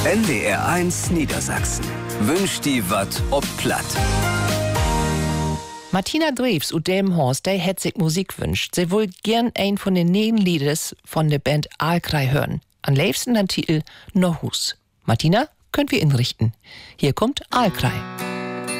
NDR1 Niedersachsen wünscht die wat ob Platt. Martina Drews und Delmenhorst, die hätt sich Musik wünscht. Sie wohl gern ein von den neuen Liedes von der Band Aalkrei hören. Am liebsten den Titel No Hus. Martina, könnt wir ihn richten. Hier kommt Aalkrei.